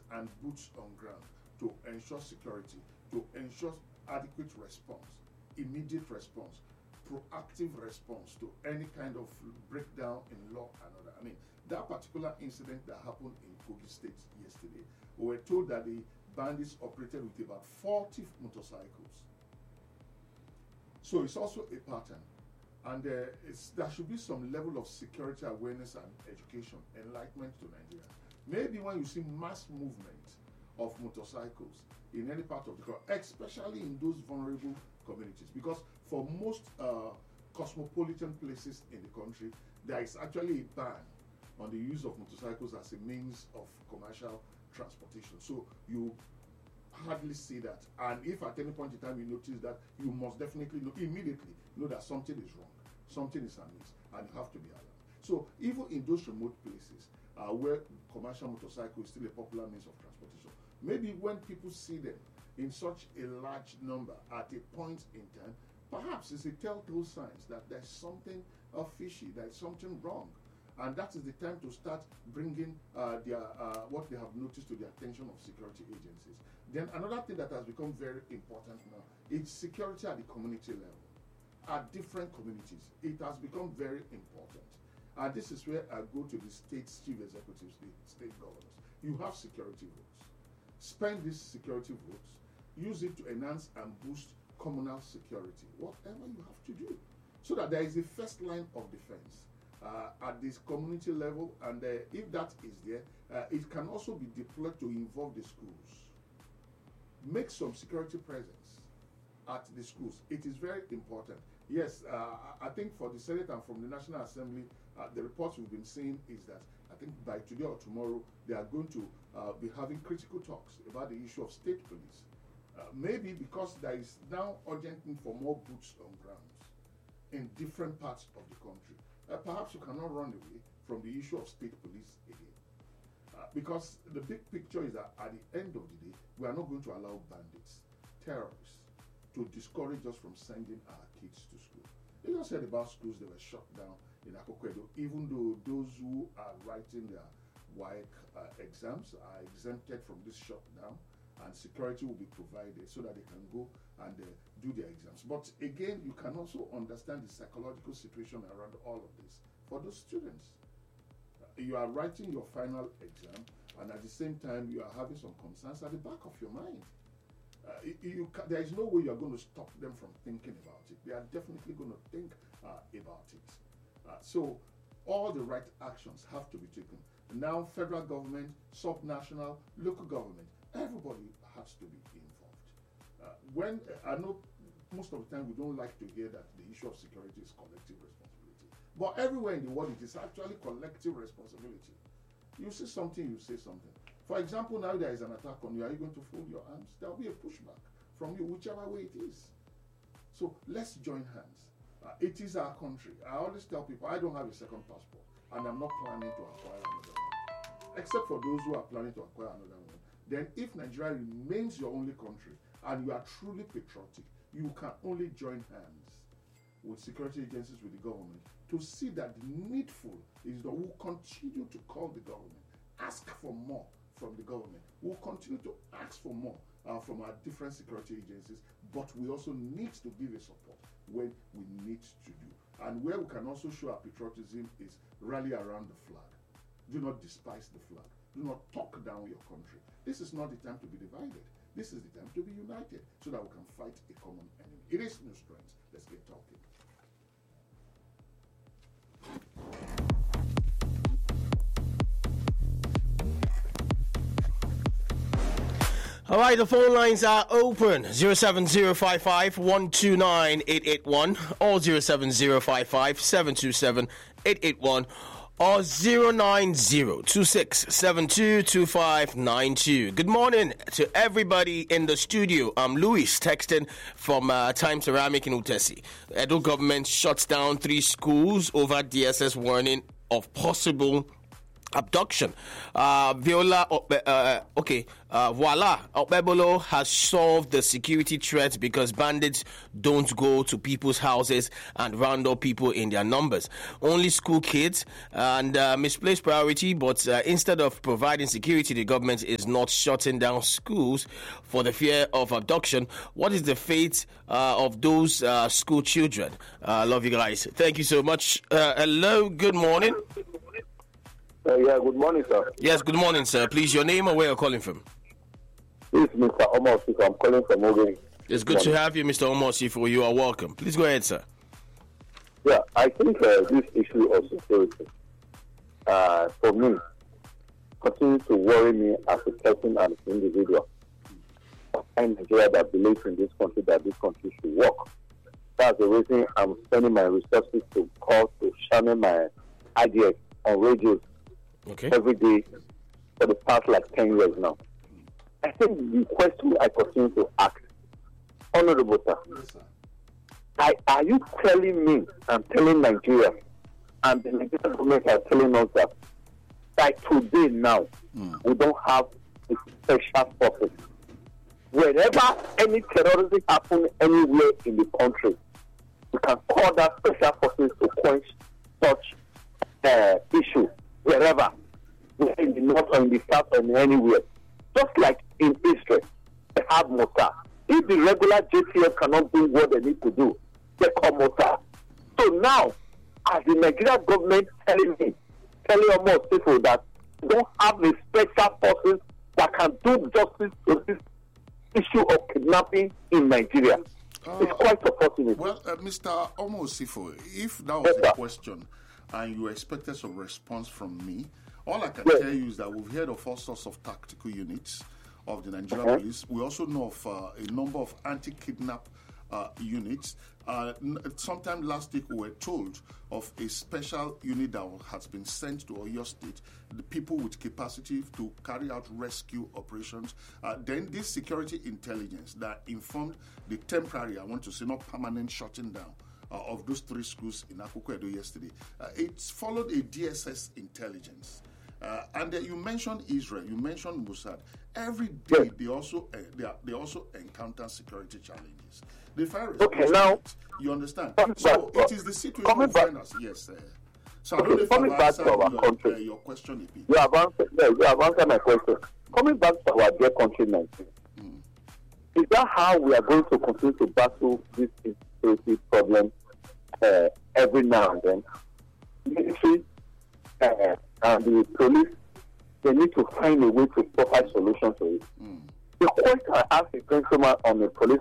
and boots on ground to ensure security, to ensure adequate response, immediate response, proactive response to any kind of breakdown in law and order. I mean, that particular incident that happened in Kogi State yesterday, we were told that the bandits operated with about 40 motorcycles. So it's also a pattern. And there should be some level of security awareness and education, enlightenment to Nigeria. Maybe when you see mass movement of motorcycles in any part of the country, especially in those vulnerable communities, because for most cosmopolitan places in the country, there is actually a ban on the use of motorcycles as a means of commercial transportation. So you hardly see that. And if at any point in time you notice that, you must definitely immediately know that something is wrong, something is amiss, and you have to be alarmed. So even in those remote places where commercial motorcycle is still a popular means of transportation, maybe when people see them in such a large number at a point in time, perhaps it's a telltale signs that there's something fishy, there's something wrong. And that is the time to start bringing what they have noticed to the attention of security agencies. Then another thing that has become very important now is security at the community level. At different communities, it has become very important. And this is where I go to the state's chief executives, the state governors. You have security votes. Spend these security votes, use it to enhance and boost communal security, whatever you have to do, so that there is a first line of defense at this community level. And if that is there, it can also be deployed to involve the schools. Make some security presence at the schools. It is very important. Yes, I think for the Senate and from the National Assembly, the reports we've been seeing is that I think by today or tomorrow, they are going to be having critical talks about the issue of state police. Maybe because there is now urgent need for more boots on ground in different parts of the country. Perhaps you cannot run away from the issue of state police again. Because the big picture is that at the end of the day, we are not going to allow bandits, terrorists, to discourage us from sending our kids to school. They just said about schools, they were shut down in Akoko-Edo, even though those who are writing their WAEC exams are exempted from this shutdown, and security will be provided so that they can go and do their exams. But again, you can also understand the psychological situation around all of this for those students. You are writing your final exam, and at the same time, you are having some concerns at the back of your mind. There is no way you are going to stop them from thinking about it. They are definitely going to think about it. So all the right actions have to be taken. Now, federal government, subnational, local government, everybody has to be involved. I know most of the time we don't like to hear that the issue of security is collective responsibility. But everywhere in the world, it is actually collective responsibility. You see something, you say something. For example, now there is an attack on you. Are you going to fold your arms? There will be a pushback from you, whichever way it is. So let's join hands. It is our country. I always tell people, I don't have a second passport, and I'm not planning to acquire another one. Except for those who are planning to acquire another one. Then if Nigeria remains your only country, and you are truly patriotic, you can only join hands with security agencies, with the government, to see that the needful is that we'll continue to call the government, ask for more from the government. We'll continue to ask for more from our different security agencies, but we also need to give a support when we need to do. And where we can also show our patriotism is rally around the flag. Do not despise the flag. Do not talk down your country. This is not the time to be divided. This is the time to be united so that we can fight a common enemy. It is no strength. Let's get talking. All right, the phone lines are open. 07055 129 881 or 07055 727 881 or 09026722592. Good morning to everybody in the studio. I'm Louis, texting from Time Ceramic in Utesi. Edo government shuts down 3 schools over DSS warning of possible abduction. Voila, Okpebholo has solved the security threat because bandits don't go to people's houses and round up people in their numbers. Only school kids, and misplaced priority, but instead of providing security, the government is not shutting down schools for the fear of abduction. What is the fate of those school children? Love you guys. Thank you so much. Hello, good morning. Good morning, sir. Yes, good morning, sir. Please, your name and where you're calling from. This is Mr. Omar Sifo. I'm calling from Ogun. It's good to have you, Mr. Omar Sifo. You are welcome. Please go ahead, sir. Yeah, I think this issue of security, for me, continues to worry me as a person and as an individual. I'm Nigeria that believes in this country, that this country should work. That's the reason I'm spending my resources to channel my ideas on radios every day for the past 10 years now. I think the question I continue to ask, Honorable Sir, Yes, sir. are you telling me and telling Nigeria and the Nigerian government are telling us that by today now we don't have a special forces? Wherever any terrorism happens anywhere in the country, we can call that special forces to quench such issue wherever, in the north or in the south or anywhere. Just like in Israel, they have Mossad. If the regular JTF cannot do what they need to do, they call Mossad. So now, as the Nigerian government telling almost people that they don't have the special forces that can do justice to this issue of kidnapping in Nigeria. It's quite unfortunate. Well, Mr. Omar Sifo, if that was the question and you expected some response from me, all I can tell you is that we've heard of all sorts of tactical units of the Nigerian police. We also know of a number of anti-kidnap units. Sometime last week, we were told of a special unit that has been sent to Oyo State, the people with capacity to carry out rescue operations. Then this security intelligence that informed the temporary, I want to say not permanent, shutting down of those 3 schools in Akoko Edo yesterday. It's followed a DSS intelligence. And you mentioned Israel, you mentioned Mossad. Every day they also encounter security challenges. They fire now you understand? So it is the situation we find us. Yes, sir. So I don't know if coming back to our country, your question is you have answered my question. Coming back to our dear country, Nigeria, is that how we are going to continue to battle this insecurity problem every now and then? Military and the police, they need to find a way to provide solutions to it. The question I asked a gentleman on a police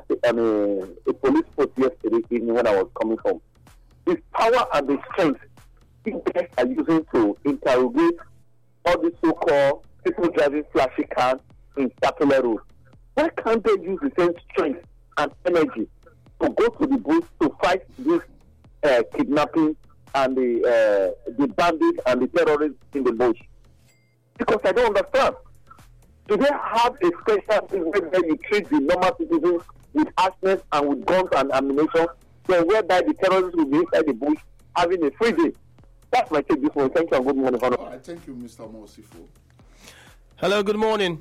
post yesterday evening when I was coming home is power and the strength you guys are using to interrogate all these so-called people driving flashy cars in Sapele Road. Why can't they use the same strength and energy to go to the bush to fight this kidnapping and the bandits and the terrorists in the bush? Because I don't understand. Do they have a special thing where you treat the normal citizens with harshness and with guns and ammunition, then whereby the terrorists will be inside the bush having a free day? That's my take this morning. Thank you and good morning. All right, thank you, Mr. Mosifo. Hello, good morning.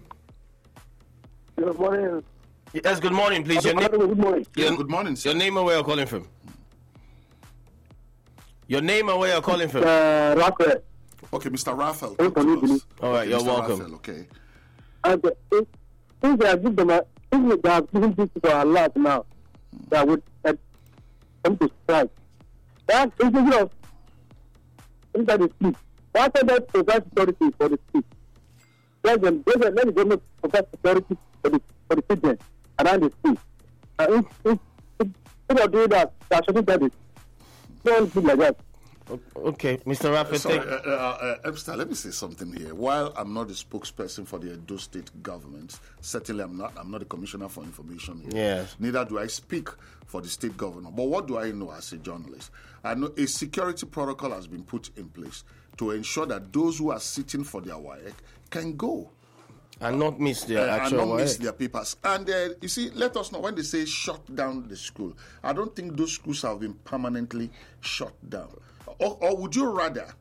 Good morning. Yes, good morning, please. Your name, Good morning. Good morning, sir. your name and where you're calling from. Your name and where you're calling from. Raphael. Okay, Mr. Raphael. All right, you're Mr. welcome. Raphael, okay. And if they are giving them, if they are giving this to a lot now, that would come to strike. That is the inside the street. Why can't they provide security for the street? Let the government provide security for the citizens around the street. And if they are doing that, they are shutting down the don't do like that. Okay, Mr. Raphael. Sorry, Epstein, let me say something here. While I'm not the spokesperson for the Edo State government, certainly I'm not the commissioner for information here. Yes. Neither do I speak for the state governor. But what do I know as a journalist? I know a security protocol has been put in place to ensure that those who are sitting for their WAEC can go. And not miss their actual and not miss work. their papers. And you see, let us know when they say shut down the school. I don't think those schools have been permanently shut down. Or would you rather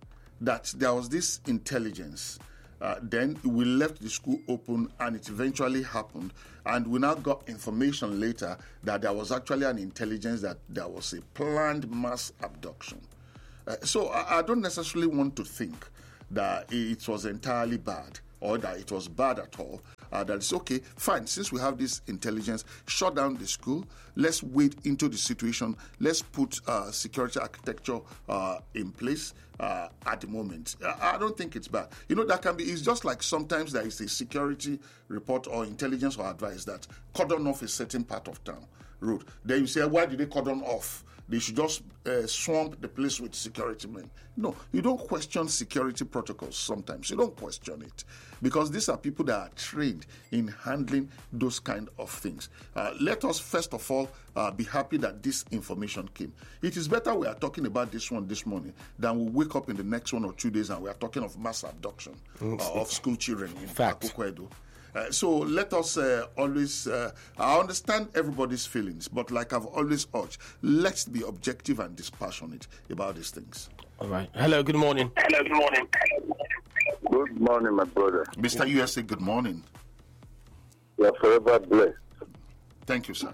that there was this intelligence. Then we left the school open, and it eventually happened. And we now got information later that there was actually an intelligence that there was a planned mass abduction. So I don't necessarily want to think that it was entirely bad or that it was bad at all. That it's okay, fine, since we have this intelligence, shut down the school, let's wade into the situation, let's put security architecture in place at the moment. I don't think it's bad. That can be, it's just like sometimes there is a security report or intelligence or advice that cordon off a certain part of town road. Then you say, why did they cordon off? They should just swamp the place with security men. No, you don't question security protocols sometimes. You don't question it. Because these are people that are trained in handling those kind of things. Let us, first of all, be happy that this information came. It is better we are talking about this one this morning than we wake up in the next 1 or 2 days and we are talking of mass abduction of school children in Akoko Edo. So let us always, I understand everybody's feelings, but like I've always urged, let's be objective and dispassionate about these things. All right. Hello, good morning. Hello, good morning. Good morning, my brother. Mr. USA, good morning. You are forever blessed. Thank you, sir.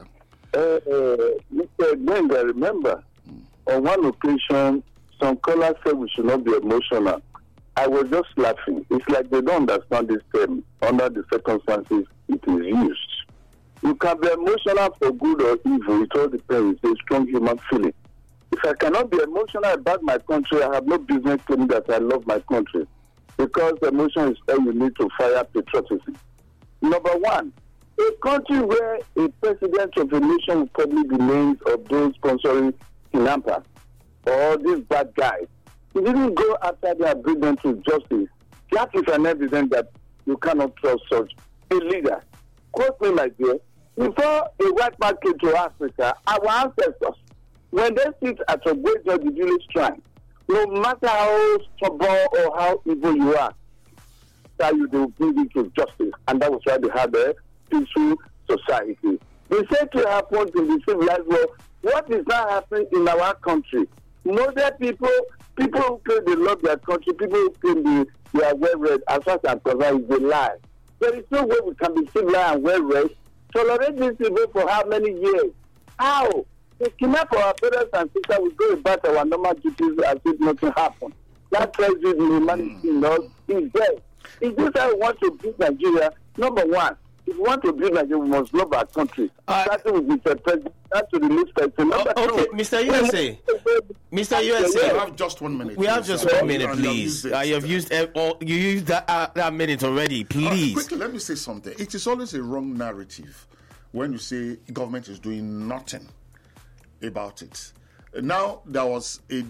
Mr. Gwenga, remember, on one occasion, some callers said we should not be emotional. I was just laughing. It's like they don't understand this term. Under the circumstances it is used. You can be emotional for good or evil. It all depends. It's a strong human feeling. If I cannot be emotional about my country, I have no business claiming that I love my country. Because emotion is all you need to fire patriotism. Number one, a country where a president of a nation will probably be names of those sponsoring kidnappers or these bad guys. He didn't go after them and bring them to justice. That is an evidence that you cannot trust such a leader. Quote me, my dear. Before a white man came to Africa, our ancestors, when they sit at a great judge village shrine, no matter how stubborn or how evil you are, that you will bring it to justice. And that was why they had a peaceful society. The same thing happened in the civilized world. What is now happening in our country? Modern people who claim they love their country, people who claim they are well-read, as far as I'm concerned, is a lie. There is no way we can be civilized and well-read. Tolerate these people for how many years? How? They kidnap our brothers and sisters, we go about our normal duties as if nothing happened. That tells you the humanity in us is there. Is this how we want to build Nigeria? Number one, if we want to build Nigeria, we must love our country. Starting with Mr. President, to the least person. Number okay, two, Mr. USA. Mr. USA. We have just 1 minute. We have just 1 minute, please. You have used you used that minute already, please. Quickly, let me say something. It is always a wrong narrative when you say government is doing nothing about it. Now, there was a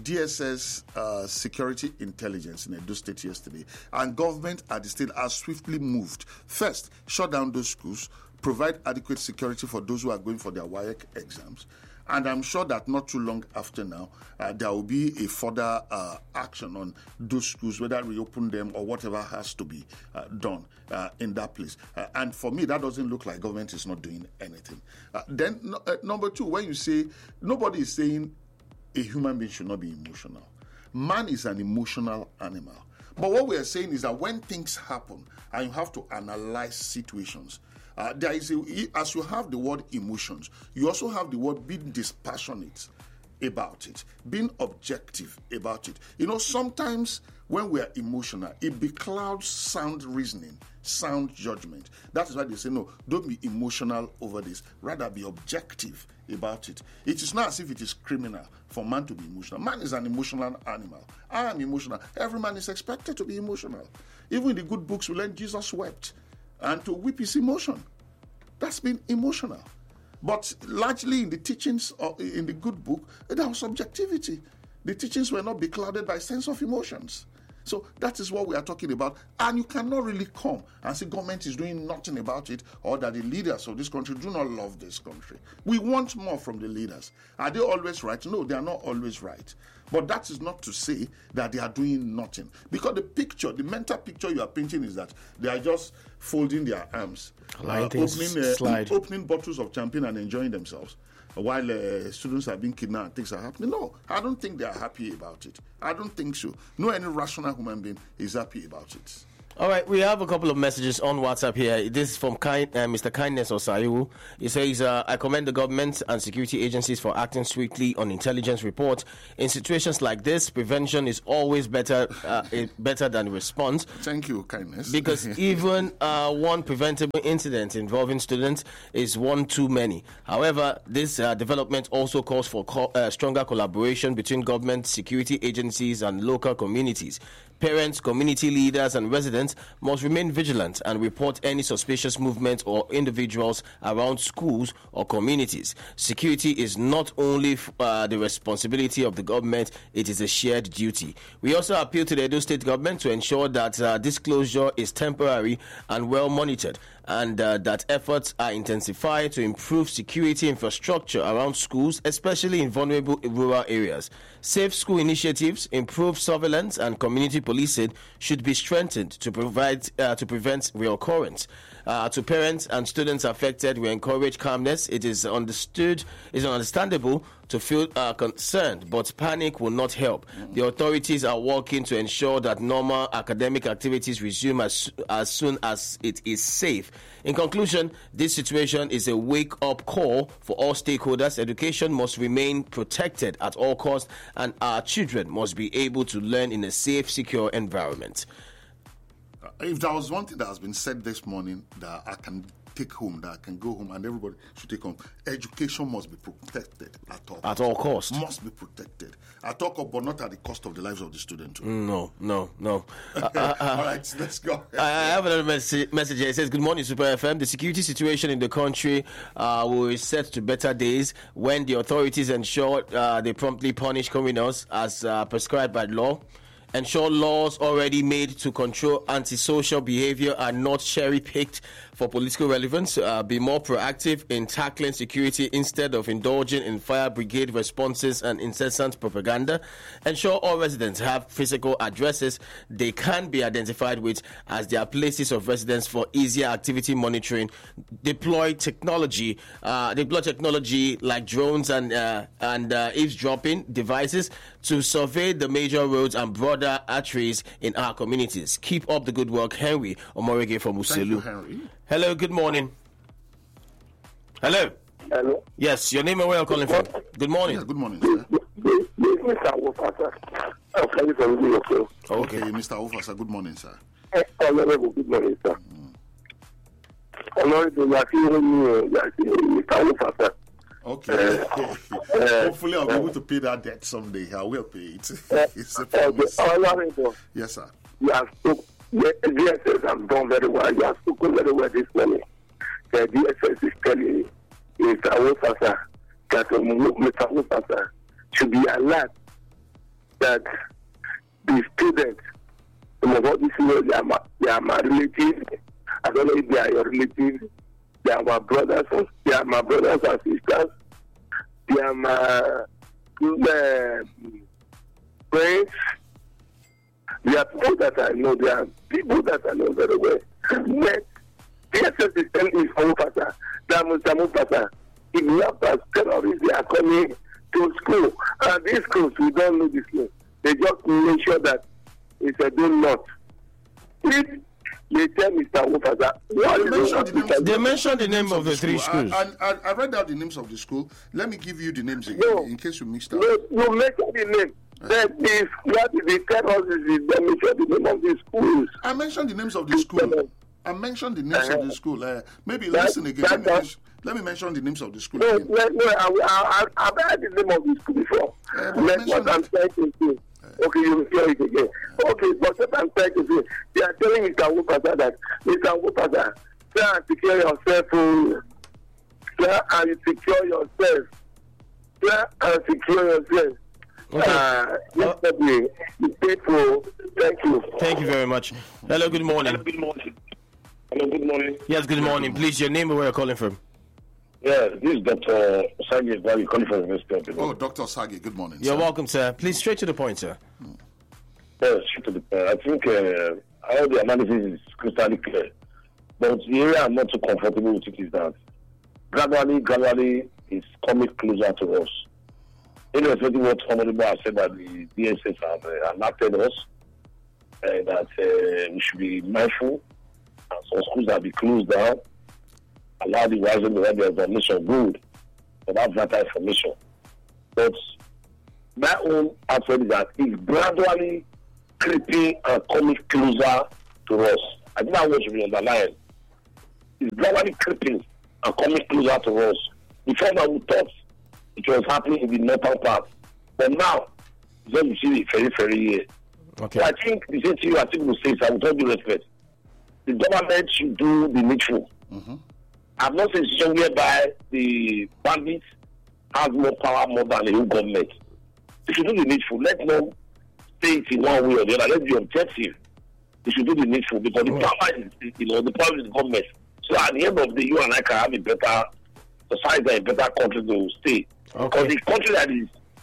DSS security intelligence in Edo State yesterday, and government at the state has swiftly moved. First, shut down those schools, provide adequate security for those who are going for their WAEC exams. And I'm sure that not too long after now, there will be a further action on those schools, whether reopen them or whatever has to be done in that place. And for me, that doesn't look like government is not doing anything. Then, number two, when you say, nobody is saying a human being should not be emotional. Man is an emotional animal. But what we are saying is that when things happen and you have to analyze situations, there is as you have the word emotions, you also have the word being dispassionate about it, being objective about it. Sometimes when we are emotional, it beclouds sound reasoning, sound judgment. That is why they say, no, don't be emotional over this. Rather be objective about it. It is not as if it is criminal for man to be emotional. Man is an emotional animal. I am emotional. Every man is expected to be emotional. Even in the good books, we learn Jesus wept. And to weep is emotion. That's been emotional. But largely in the teachings in the good book, there was subjectivity. The teachings were not beclouded by sense of emotions. So that is what we are talking about. And you cannot really come and say government is doing nothing about it, or that the leaders of this country do not love this country. We want more from the leaders. Are they always right? No, they are not always right. But that is not to say that they are doing nothing. Because the mental picture you are painting is that they are just folding their arms, opening bottles of champagne and enjoying themselves. while students are being kidnapped, things are happening. No, I don't think they are happy about it. I don't think so. No, any rational human being is happy about it. All right, we have a couple of messages on WhatsApp here. This is from Mr. Kindness Osayu. He says, I commend the government and security agencies for acting swiftly on intelligence reports. In situations like this, prevention is always better than response. Thank you, Kindness. Because even one preventable incident involving students is one too many. However, this development also calls for stronger collaboration between government, security agencies, and local communities. Parents, community leaders, and residents must remain vigilant and report any suspicious movement or individuals around schools or communities. Security is not only the responsibility of the government, it is a shared duty. We also appeal to the Edo State government to ensure that this closure is temporary and well monitored, and that efforts are intensified to improve security infrastructure around schools, especially in vulnerable rural areas. Safe school initiatives, improved surveillance, and community policing should be strengthened to prevent reoccurrence. To parents and students affected, we encourage calmness. It is understandable to feel concerned, but panic will not help. The authorities are working to ensure that normal academic activities resume as soon as it is safe. In conclusion, this situation is a wake-up call for all stakeholders. Education must remain protected at all costs, and our children must be able to learn in a safe, secure environment. If there was one thing that has been said this morning that I can take home, that I can go home and everybody should take home, education must be protected at all. At all costs. Must be protected. At all costs, but not at the cost of the lives of the student. No. All right, let's go. I have another message here. It says, good morning, Super FM. The security situation in the country will reset to better days when the authorities ensure they promptly punish criminals as prescribed by law. Ensure laws already made to control antisocial behavior are not cherry-picked for political relevance. Be more proactive in tackling security instead of indulging in fire brigade responses and incessant propaganda. Ensure all residents have physical addresses they can be identified with as their places of residence for easier activity monitoring. Deploy technology like drones and eavesdropping devices to survey the major roads and broader arteries in our communities. Keep up the good work. Henry Omorege from Uselu. Thank you, Henry. Hello, good morning. Hello. Hello. Yes, your name and where you're calling from. Good morning. Yeah, good morning, sir. Mr. Wofasa. I'm calling from New York. Okay, Mr. Officer, good morning, sir. Honorable, good morning, sir. Honorable, you are seeing Mr. Wofasa. Okay. Hopefully, I'll be able to pay that debt someday. I will pay it. It's a promise. Honorable. Yes, sir. You have spoken. The DSS have done very well. You have spoken very well this morning. The DSS is telling Mr. Wofasa that Mr. Wofasa should be alert that the students, some of all these they are my relatives. I don't know if they are your relatives. They are my brothers. They are my brothers and sisters. They are my friends. They are people that I know. They are people that I know very well. But DSS is telling Mr. Wofasa that Mr. Wofasa, if you have as terrorists, they are coming to school. And these schools, we don't know this name. They just make sure that it's a do not. If they tell Mr. Wofasa, they mentioned the name of the three schools. I read out the names of the school. Let me give you the names again in case you mixed up. No, you mentioned the name. That is what the terrorists is. They mentioned the name of the schools. I mentioned the names of the school. I mentioned the names of the school. Maybe listen again. Let me mention the names of the school. No, I've heard the name of the school before. That's what I'm trying to say. Okay, you will hear it again. Okay, but what I'm trying to say, they are telling Mr. Wofasa that Mr. Wofasa, try and secure yourself. Try and secure yourself. Try and secure yourself. Okay. Thank you. Thank you very much. Hello, good morning. Hello, good morning. Yes, good morning. Please, your name and where you're calling from. Yeah, this is Dr. Sagi Valley calling from University. Oh, Dr. Sagi, good morning. You're welcome, sir. Please, straight to the point, sir. Yes, straight to the point. I think all the analysis is crystal clear. But the area I'm not too comfortable with it is that gradually, is coming closer to us. Irrespective of what Honorable has said that the DSS have enacted us, that we should be mindful, and some schools have been closed down, allow the rising of the information good, for that vital information. But my own answer is that it's gradually creeping and coming closer to us. I think that what should be underlined. It's gradually creeping and coming closer to us. Before that, we thought it was happening in the northern part. But now, just you see the very here. Okay. So I think the same thing I think will say, I with all due respect, the government should do the needful. Mm-hmm. I'm not saying situation whereby the bandits have more power more than the whole government. They should do the needful. Let them stay it in one way or the other. Let's be objective. They should do the needful because the power is, the power is the government. So at the end of the day, you and I can have a better society and a better country to stay. Okay. Because the country that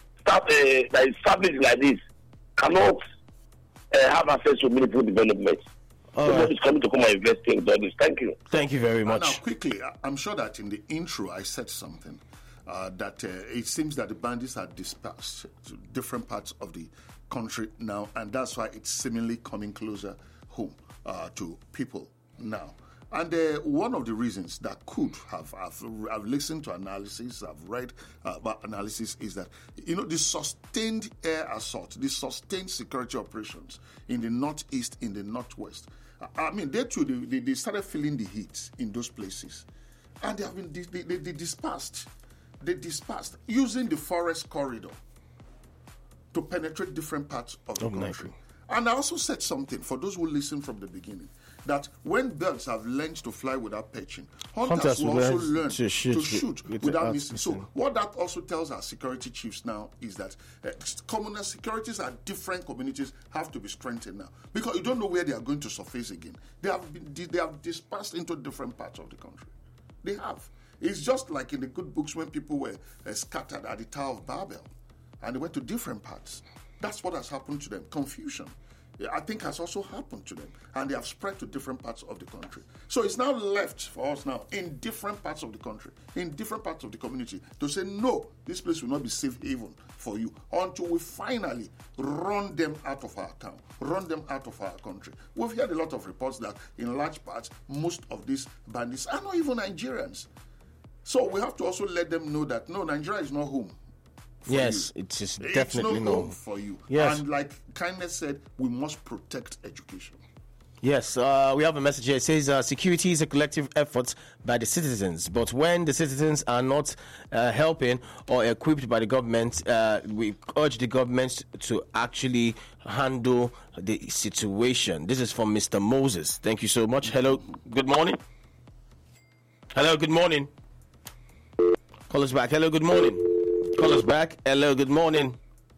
is established like this cannot have access to meaningful development. Somebody's coming to come and invest in all this. Thank you. Thank you very much. Now, quickly, I'm sure that in the intro I said something that it seems that the bandits are dispersed to different parts of the country now, and that's why it's seemingly coming closer home to people now. And one of the reasons that could have, I've listened to analysis, I've read about analysis, is that, the sustained air assault, the sustained security operations in the northeast, in the northwest, I mean, they too, they started feeling the heat in those places. And they have been they dispersed. They dispersed using the forest corridor to penetrate different parts of the country. And I also said something, for those who listened from the beginning, that when birds have learned to fly without perching, hunters will also learn to shoot without missing. So what that also tells our security chiefs now is that communal securities at different communities have to be strengthened now, because you don't know where they are going to surface again. They have dispersed into different parts of the country. They have. It's just like in the good books when people were scattered at the Tower of Babel and they went to different parts. That's what has happened to them. Confusion, I think, has also happened to them, and they have spread to different parts of the country. So it's now left for us now in different parts of the country, in different parts of the community, to say, no, this place will not be safe haven for you until we finally run them out of our town, run them out of our country. We've heard a lot of reports that in large parts, most of these bandits are not even Nigerians. So we have to also let them know that, no, Nigeria is not home. Yes, it is definitely it's no home for you. Yes. And like Kindness said, we must protect education. Yes, we have a message here. It says security is a collective effort by the citizens, but when the citizens are not helping or equipped by the government, we urge the government to actually handle the situation. This is from Mr. Moses. Thank you so much. Hello, good morning. Hello, good morning. Call us back. Hello, good morning. Call us back. Hello, good morning.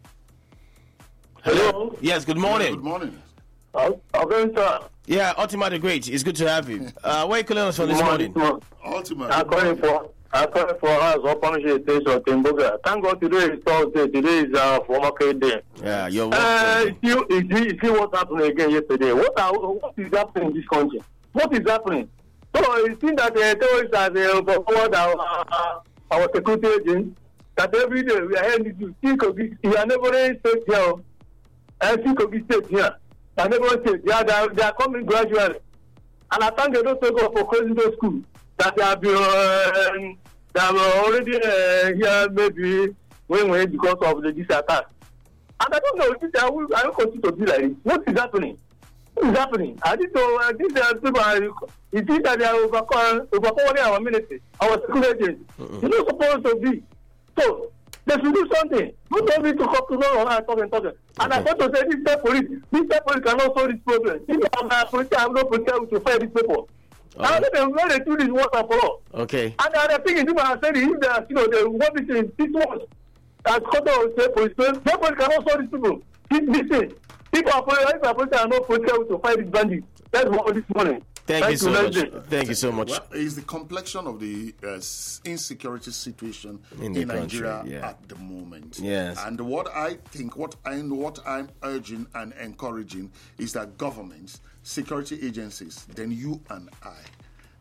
Hello. Yes, good morning. Good morning. Okay, sir. Yeah, Ultima the Great. It's good to have you. Where are you calling us from this morning? Ultima. I'm calling for us open station of Timboga. Thank God today is Thursday. Today is former day. Yeah, you're welcome. You see what happened again yesterday. What is happening in this country? What is happening? So it seems that the terrorists are forward our security agents, that every day we are hearing to think of this. You are neighboring state here, and think of this state here. And neighboring state, they are coming gradually. And I thank the Lord for closing those schools that they have already here maybe when because of this attack. And I don't know, I will continue to be like this. What is happening? What is happening? I think people, it is that they are overpowering our military, our security agents. It's not supposed to be. So, they should do something. Not only to come to know and talk. And I want to say, this police cannot solve this problem. If police have no potential to fight these people. I don't know when they do this once and for all. Okay. And the thing is, people are saying, if they want this in 6 months, as quarter of the police, nobody cannot solve these people. This thing. People are not potential to fight these bandits. That's what this morning. Thank you so much. Thank you so much. Well, it's the complexion of the insecurity situation in Nigeria at the moment. Yes. And what I think, what I'm urging and encouraging is that governments, security agencies, then you and I,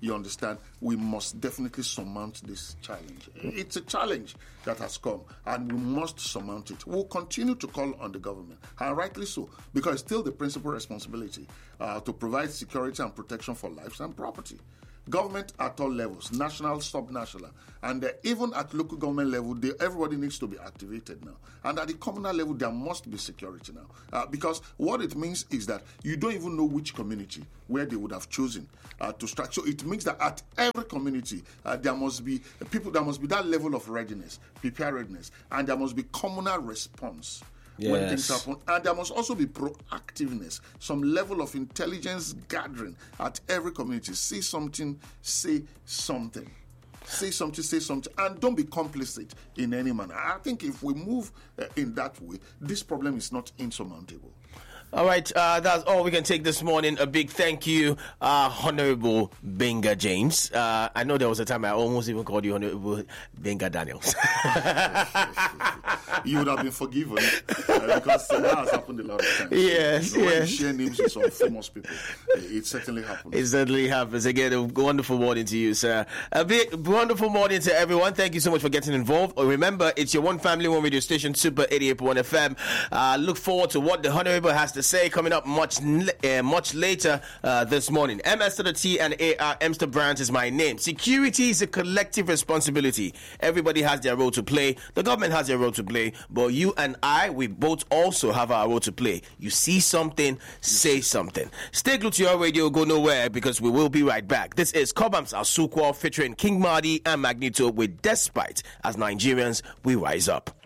you understand, we must definitely surmount this challenge. It's a challenge that has come, and we must surmount it. We'll continue to call on the government, and rightly so, because it's still the principal responsibility to provide security and protection for lives and property. Government at all levels, national, sub-national, and even at local government level, everybody needs to be activated now. And at the communal level, there must be security now. Because what it means is that you don't even know which community where they would have chosen to strike. So it means that at every community, there must be that level of readiness, preparedness, and there must be communal response. When things happen. And there must also be proactiveness, some level of intelligence gathering at every community. See something, say something. Say something, and don't be complicit in any manner. I think if we move in that way, this problem is not insurmountable. All right, that's all we can take this morning. A big thank you, Honorable Benga James. I know there was a time I almost even called you Honorable Benga Daniels. You would have been forgiven because that has happened a lot of times. Yes, When you share names with some famous people, it certainly happens. It certainly happens. Again, a wonderful morning to you, sir. A big wonderful morning to everyone. Thank you so much for getting involved. Remember, it's your one family, one radio station, Super 88.1 FM. Look forward to what the Honorable has to say coming up much later this morning. MS to the T and AR, Emster Brands is my name. Security is a collective responsibility. Everybody has their role to play. The government has their role to play. But you and I, we both also have our role to play. You see something, say something. Stay glued to your radio, go nowhere, because we will be right back. This is Cobhams Asukwa featuring King Mardi and Magneto with Despite. As Nigerians, we rise up.